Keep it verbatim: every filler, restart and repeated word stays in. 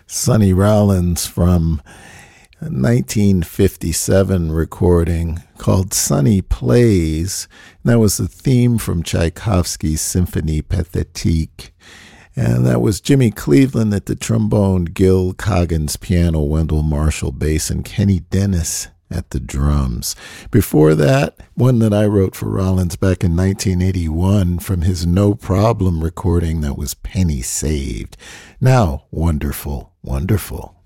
Sonny Rollins from a nineteen fifty-seven recording called Sonny Plays. And that was the theme from Tchaikovsky's Symphonie Pathétique. And that was Jimmy Cleveland at the trombone, Gil Coggins piano, Wendell Marshall bass, and Kenny Dennis at the drums. Before that, one that I wrote for Rollins back in nineteen eighty-one from his No Problem recording, that was Penny Saved. Now, Wonderful, Wonderful.